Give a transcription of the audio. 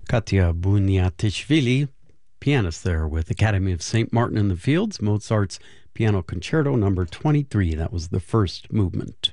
Katya Bunyatishvili, pianist there with Academy of St. Martin in the Fields, Mozart's Piano Concerto number 23. That was the first movement.